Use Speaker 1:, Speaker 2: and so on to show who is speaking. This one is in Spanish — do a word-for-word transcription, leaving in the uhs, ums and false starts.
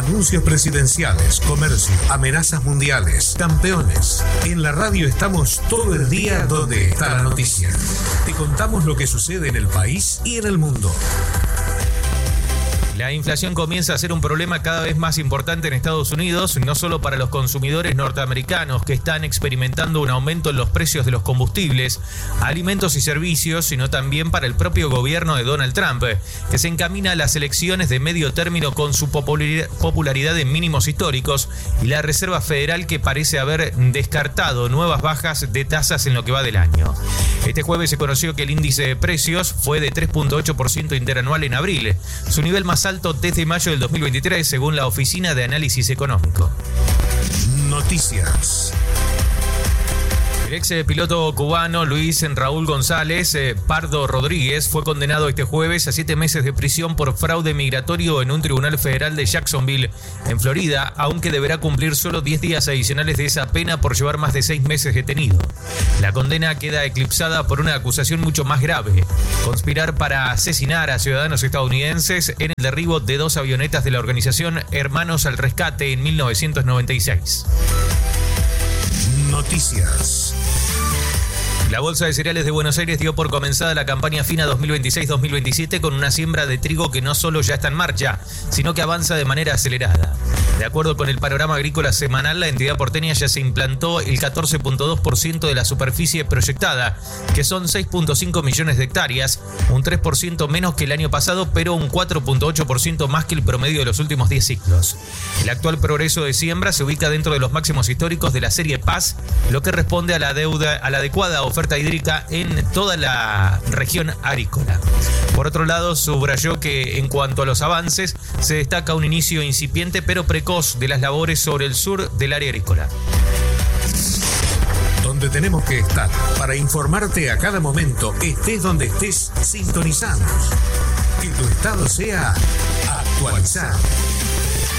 Speaker 1: Anuncios presidenciales, comercio, amenazas mundiales, campeones. En la radio estamos todo el día donde está la noticia. Te contamos lo que sucede en el país y en el mundo.
Speaker 2: La inflación comienza a ser un problema cada vez más importante en Estados Unidos, no solo para los consumidores norteamericanos que están experimentando un aumento en los precios de los combustibles, alimentos y servicios, sino también para el propio gobierno de Donald Trump, que se encamina a las elecciones de medio término con su popularidad en mínimos históricos y la Reserva Federal que parece haber descartado nuevas bajas de tasas en lo que va del año. Este jueves se conoció que el índice de precios fue de tres punto ocho por ciento interanual en abril, su nivel más alto desde mayo del dos mil veintitrés, según la Oficina de Análisis Económico.
Speaker 1: Noticias.
Speaker 2: El ex piloto cubano Luis Raúl González eh, Pardo Rodríguez fue condenado este jueves a siete meses de prisión por fraude migratorio en un tribunal federal de Jacksonville, en Florida, aunque deberá cumplir solo diez días adicionales de esa pena por llevar más de seis meses detenido. La condena queda eclipsada por una acusación mucho más grave: conspirar para asesinar a ciudadanos estadounidenses en el derribo de dos avionetas de la organización Hermanos al Rescate en mil novecientos noventa y seis.
Speaker 1: Noticias.
Speaker 2: La Bolsa de Cereales de Buenos Aires dio por comenzada la campaña fina dos mil veintiséis dos mil veintisiete con una siembra de trigo que no solo ya está en marcha, sino que avanza de manera acelerada. De acuerdo con el panorama agrícola semanal, la entidad porteña ya se implantó el catorce punto dos por ciento de la superficie proyectada, que son seis punto cinco millones de hectáreas, un tres por ciento menos que el año pasado, pero un cuatro punto ocho por ciento más que el promedio de los últimos diez ciclos. El actual progreso de siembra se ubica dentro de los máximos históricos de la serie Paz, lo que responde a la deuda, a la adecuada oferta hídrica en toda la región agrícola. Por otro lado, subrayó que en cuanto a los avances, se destaca un inicio incipiente pero precoz de las labores sobre el sur del área agrícola.
Speaker 1: Donde tenemos que estar para informarte a cada momento, estés donde estés, sintonizanos. Que tu estado sea actualizado.